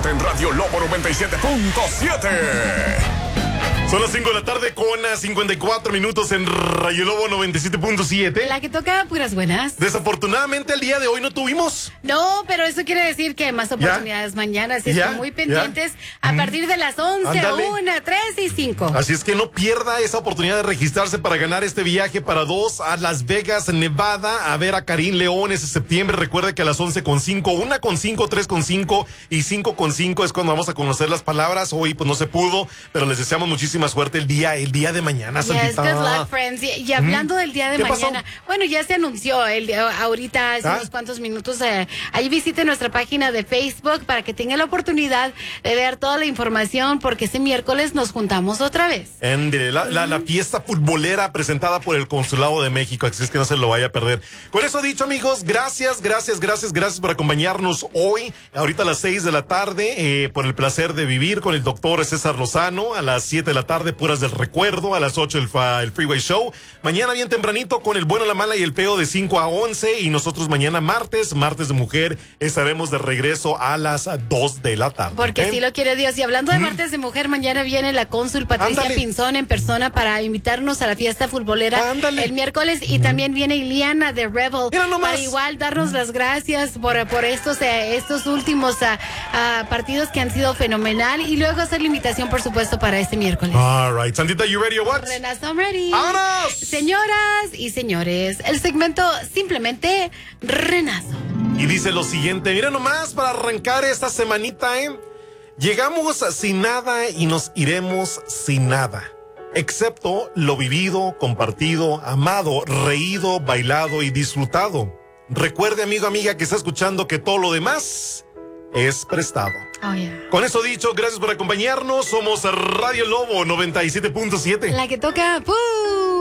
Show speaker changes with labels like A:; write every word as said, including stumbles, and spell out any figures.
A: solamente en Radio Lobo noventa y siete punto siete.
B: Son las cinco de la tarde con cincuenta y cuatro minutos en Radio Lobo noventa y siete punto siete.
C: La que toca puras buenas.
B: Desafortunadamente el día de hoy no tuvimos.
C: No, pero eso quiere decir que más oportunidades ¿Ya? mañana. Así están muy pendientes ¿Ya? a partir de las once,
B: Ándale.
C: una, tres y cinco.
B: Así es que no pierda esa oportunidad de registrarse para ganar este viaje para dos a Las Vegas, Nevada, a ver a Karim León ese septiembre. Recuerde que a las once con cinco, una con cinco, tres con cinco y cinco con cinco es cuando vamos a conocer las palabras. Hoy pues no se pudo, pero les deseamos muchísima suerte el día, el día de mañana,
C: yes,
B: Santita.
C: good luck, friends. Y, y hablando ¿Mm? del día de mañana, pasó? bueno, ya se anunció el ahorita hace ¿Ah? unos cuantos minutos. Eh, ahí visite nuestra página de Facebook para que tenga la oportunidad de ver toda la información, porque ese miércoles nos juntamos otra vez.
B: En la, la, la fiesta futbolera presentada por el Consulado de México, así es que no se lo vaya a perder. Con eso dicho, amigos, gracias, gracias, gracias, gracias por acompañarnos hoy, ahorita a las seis de la tarde, eh, por el placer de vivir con el doctor César Lozano, a las siete de la tarde, puras del recuerdo, a las ocho el, el Freeway Show, mañana bien tempranito con el bueno, la mala y el feo de cinco a once, y nosotros mañana martes, martes de mujer, estaremos de regreso a las dos de la tarde.
C: Porque
B: ¿eh?
C: si lo quiere Dios. Y hablando de martes de mujer, mañana viene la cónsul Patricia Ándale. Pinzón en persona para invitarnos a la fiesta futbolera Ándale. el miércoles, y también viene Iliana de Rebel para igual darnos las gracias por, por estos, eh, estos últimos uh, uh, partidos que han sido fenomenal, y luego hacer la invitación, por supuesto, para este miércoles.
B: All right. Santita, you ready or what?
C: Renato, I'm ready.
B: ¡Vámonos!
C: Señoras y señores, el segmento simplemente Renato.
B: Y dice lo siguiente, mira nomás para arrancar esta semanita, ¿eh? Llegamos sin nada y nos iremos sin nada, excepto lo vivido, compartido, amado, reído, bailado y disfrutado. Recuerde, amigo, amiga, que está escuchando, que todo lo demás es prestado.
C: Oh, yeah.
B: Con eso dicho, gracias por acompañarnos. Somos Radio Lobo noventa y siete punto siete.
C: La que toca ¡pum!